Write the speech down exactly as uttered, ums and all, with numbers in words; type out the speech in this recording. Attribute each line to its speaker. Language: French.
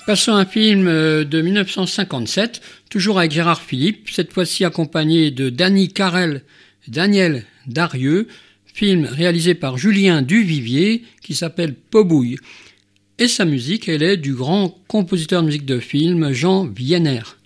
Speaker 1: Passons à un film de mille neuf cent cinquante-sept, toujours avec Gérard Philipe, cette fois-ci accompagné de Dany Carrel, Daniel Darieux, film réalisé par Julien Duvivier qui s'appelle Pobouille. Et sa musique, elle est du grand compositeur de musique de film Jean Vienner.